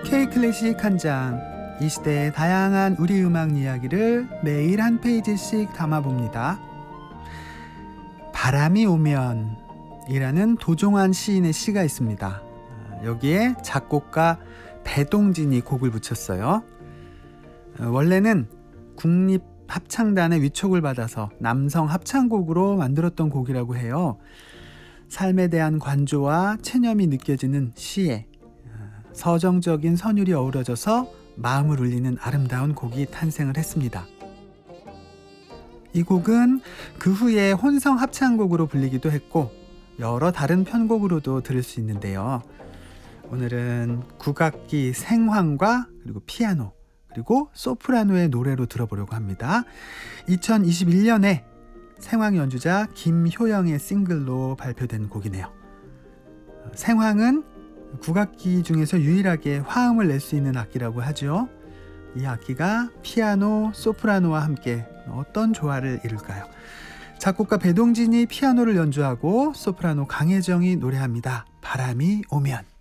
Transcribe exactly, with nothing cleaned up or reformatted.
K-클래식 한 장, 이 시대의 다양한 우리 음악 이야기를 매일 한 페이지씩 담아봅니다. 바람이 오면 이라는 도종환 시인의 시가 있습니다. 여기에 작곡가 배동진이 곡을 붙였어요. 원래는 국립합창단의 위촉을 받아서 남성 합창곡으로 만들었던 곡이라고 해요. 삶에 대한 관조와 체념이 느껴지는 시에 서정적인 선율이 어우러져서 마음을 울리는 아름다운 곡이 탄생을 했습니다. 이 곡은 그 후에 혼성 합창곡으로 불리기도 했고 여러 다른 편곡으로도 들을 수 있는데요. 오늘은 국악기 생황과 그리고 피아노 그리고 소프라노의 노래로 들어보려고 합니다. 이천이십일 년에 생황 연주자 김효영의 싱글로 발표된 곡이네요. 생황은 국악기 중에서 유일하게 화음을 낼 수 있는 악기라고 하죠. 이 악기가 피아노, 소프라노와 함께 어떤 조화를 이룰까요? 작곡가 배동진이 피아노를 연주하고 소프라노 강혜정이 노래합니다. 바람이 오면.